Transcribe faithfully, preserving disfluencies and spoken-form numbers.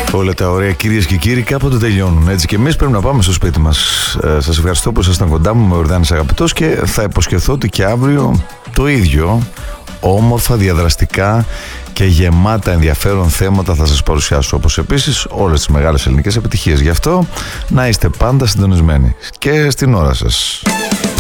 Όλα τα ωραία, κυρίες και κύριοι, κάποτε τελειώνουν. Έτσι και εμείς πρέπει να πάμε στο σπίτι μας. Ε, σας ευχαριστώ που ήσασταν κοντά μου. Με ο Ιορδάνης Αγαπητός και θα υποσχεθώ ότι και αύριο το ίδιο, όμορφα, διαδραστικά και γεμάτα ενδιαφέρον θέματα θα σας παρουσιάσω, όπως επίσης όλες τις μεγάλες ελληνικές επιτυχίες. Γι' αυτό να είστε πάντα συντονισμένοι και στην ώρα σας.